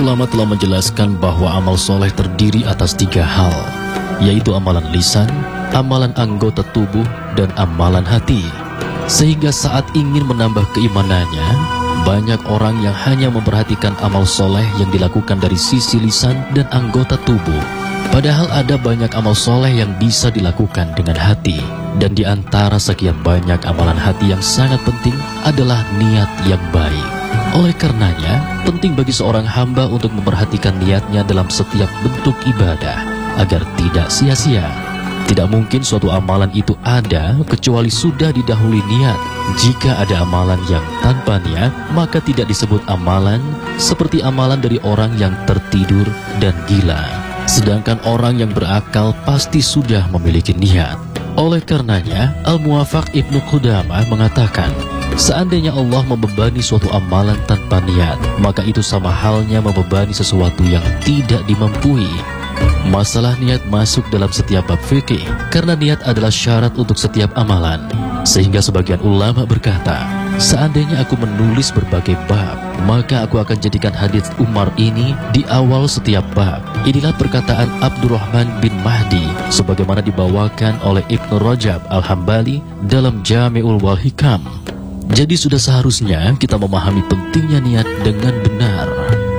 ulama telah menjelaskan bahwa amal soleh terdiri atas 3 hal, yaitu amalan lisan, amalan anggota tubuh, dan amalan hati. Sehingga saat ingin menambah keimanannya, banyak orang yang hanya memperhatikan amal soleh yang dilakukan dari sisi lisan dan anggota tubuh. Padahal ada banyak amal soleh yang bisa dilakukan dengan hati. Dan di antara sekian banyak amalan hati yang sangat penting adalah niat yang baik. Oleh karenanya, penting bagi seorang hamba untuk memperhatikan niatnya dalam setiap bentuk ibadah, agar tidak sia-sia. Tidak mungkin suatu amalan itu ada kecuali sudah didahului niat. Jika ada amalan yang tanpa niat, maka tidak disebut amalan, seperti amalan dari orang yang tertidur dan gila. Sedangkan orang yang berakal pasti sudah memiliki niat. Oleh karenanya, Al-Muwafaq Ibnu Qudamah mengatakan, seandainya Allah membebani suatu amalan tanpa niat, maka itu sama halnya membebani sesuatu yang tidak dimampuhi. Masalah niat masuk dalam setiap bab fikih, karena niat adalah syarat untuk setiap amalan. Sehingga sebagian ulama berkata, seandainya aku menulis berbagai bab, maka aku akan jadikan hadits Umar ini di awal setiap bab. Inilah perkataan Abdurrahman bin Mahdi, sebagaimana dibawakan oleh Ibnu Rajab Al-Hambali dalam Jami'ul Wal-Hikam. Jadi sudah seharusnya kita memahami pentingnya niat dengan benar.